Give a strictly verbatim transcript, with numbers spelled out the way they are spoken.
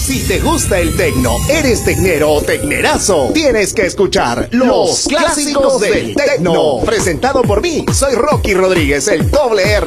Si te gusta el tecno, eres tecnero o tecnerazo, tienes que escuchar Los Clásicos del Tecno. Presentado por mí, soy Rocky Rodríguez, el doble R.